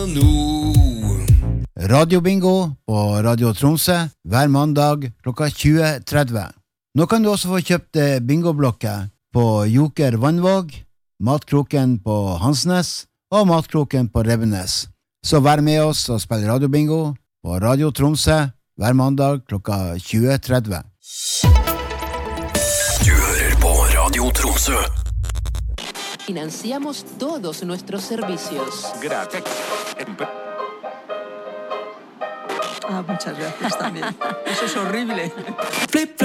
Radiobingo på Radio Tromsø hver mandag klokka 20.30. Nå kan du også få kjøpt bingoblokker på Joker Vannvåg, Matkroken på Hansnes og Matkroken på Rebbenes. Så vær med oss og spill radiobingo på Radio Tromsø hver mandag klokka 20.30. Du hører på Radio Tromsø. Financiamos todos nuestros servicios. Gracias. Muchas gracias también. Eso es horrible.